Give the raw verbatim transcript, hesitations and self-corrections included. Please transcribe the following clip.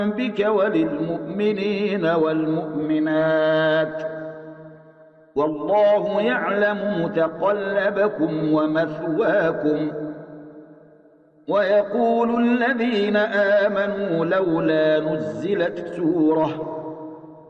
بك وللمؤمنين والمؤمنات والله يعلم متقلبكم ومثواكم. ويقول الذين آمنوا لولا نزلت سورة